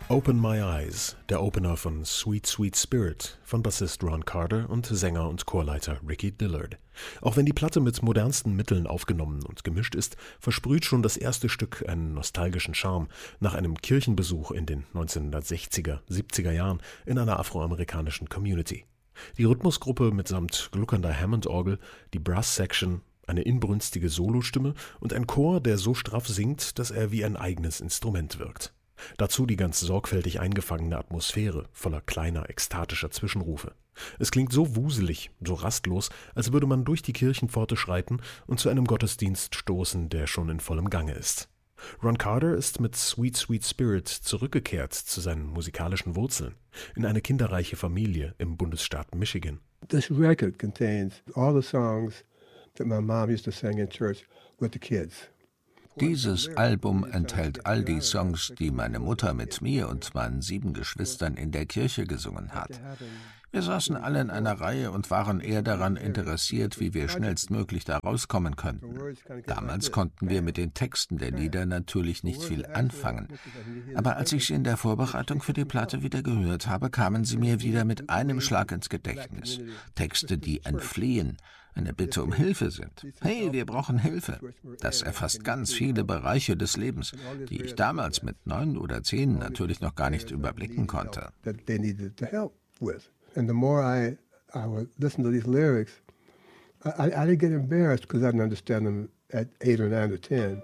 Open My Eyes, der Opener von Sweet Sweet Spirit von Bassist Ron Carter und Sänger und Chorleiter Ricky Dillard. Auch wenn die Platte mit modernsten Mitteln aufgenommen und gemischt ist, versprüht schon das erste Stück einen nostalgischen Charme nach einem Kirchenbesuch in den 1960er, 70er Jahren in einer afroamerikanischen Community. Die Rhythmusgruppe mitsamt gluckernder Hammond-Orgel, die Brass-Section, eine inbrünstige Solostimme und ein Chor, der so straff singt, dass er wie ein eigenes Instrument wirkt. Dazu die ganz sorgfältig eingefangene Atmosphäre voller kleiner, ekstatischer Zwischenrufe. Es klingt so wuselig, so rastlos, als würde man durch die Kirchenpforte schreiten und zu einem Gottesdienst stoßen, der schon in vollem Gange ist. Ron Carter ist mit Sweet Sweet Spirit zurückgekehrt zu seinen musikalischen Wurzeln, in eine kinderreiche Familie im Bundesstaat Michigan. This record contains all the songs that my mom used to sing in church with the kids. Dieses Album enthält all die Songs, die meine Mutter mit mir und meinen 7 Geschwistern in der Kirche gesungen hat. Wir saßen alle in einer Reihe und waren eher daran interessiert, wie wir schnellstmöglich da rauskommen könnten. Damals konnten wir mit den Texten der Lieder natürlich nicht viel anfangen. Aber als ich sie in der Vorbereitung für die Platte wieder gehört habe, kamen sie mir wieder mit einem Schlag ins Gedächtnis. Texte, die ein Flehen, eine Bitte um Hilfe sind. Hey, wir brauchen Hilfe. Das erfasst ganz viele Bereiche des Lebens, die ich damals mit 9 oder 10 natürlich noch gar nicht überblicken konnte. And the more I would listen to these lyrics, I didn't get embarrassed because I didn't understand them at 8 or 9 or 10.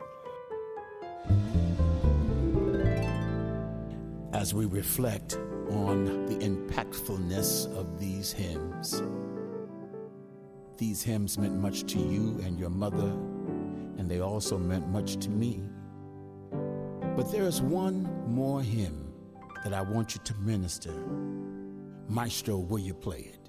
As we reflect on the impactfulness of these hymns meant much to you and your mother, and they also meant much to me. But there is one more hymn that I want you to minister. Maestro, will you play it?